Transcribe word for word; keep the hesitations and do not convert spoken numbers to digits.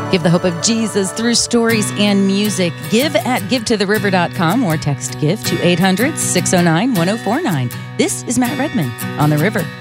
Give the hope of Jesus through stories and music. Give at give to the river dot com or text GIVE to eight hundred, six oh nine, one oh four nine. This is Matt Redman on The River.